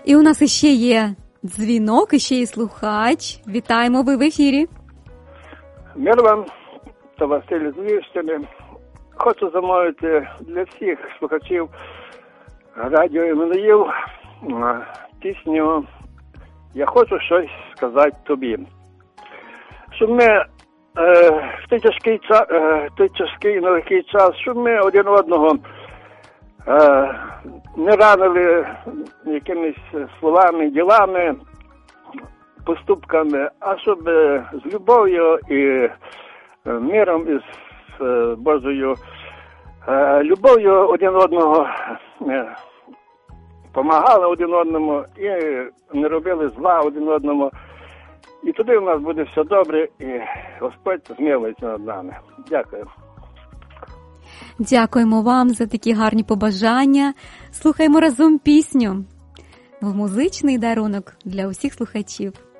І у нас іще є дзвінок, іще є слухач. Вітаємо, ви в ефірі. Мир вам, та Василь з Львівщини. Хочу замовити для всіх слухачів радіо Іммануїл пісню «Я хочу щось сказати тобі». Щоб ми в той тяжкий нелегкий час, щоб ми один одного не ранили якимись словами, ділами, поступками, а щоб з любов'ю і миром, і з Божою любов'ю один одного помагали один одному і не робили зла один одному. І тоді у нас буде все добре, і Господь змилується над нами. Дякую. Дякуємо вам за такі гарні побажання. Слухаємо разом пісню в музичний дарунок для усіх слухачів.